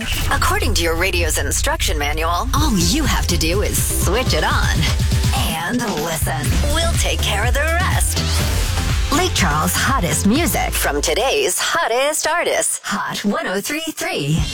According to your radio's instruction manual, all you have to do is switch it on and listen. We'll take care of the rest. Lake Charles' hottest music from today's hottest artists. Hot 103.3.